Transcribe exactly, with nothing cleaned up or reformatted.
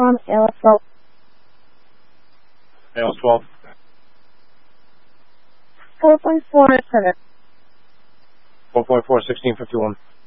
Um, A L S twelve. A L S twelve. four point four seven. four point four, sixteen fifty-one.